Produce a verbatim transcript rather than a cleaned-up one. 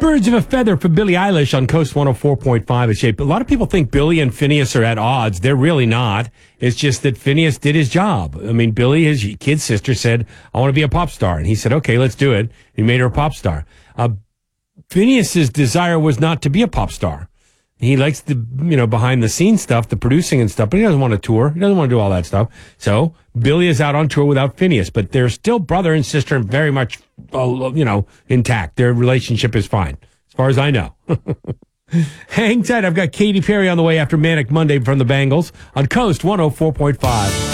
Birds of a Feather for Billie Eilish on Coast one oh four point five. A shape. A lot of people think Billie and Phineas are at odds. They're really not. It's just that Phineas did his job. I mean, Billie, his kid sister, said, I want to be a pop star. And he said, okay, let's do it. He made her a pop star. Uh, Phineas's desire was not to be a pop star. He likes the, you know, behind the scenes stuff, the producing and stuff, but he doesn't want to tour. He doesn't want to do all that stuff. So Billie is out on tour without Phineas, but they're still brother and sister and very much, uh, you know, intact. Their relationship is fine, as far as I know. Hang tight. I've got Katy Perry on the way after Manic Monday from the Bangles on Coast one oh four point five.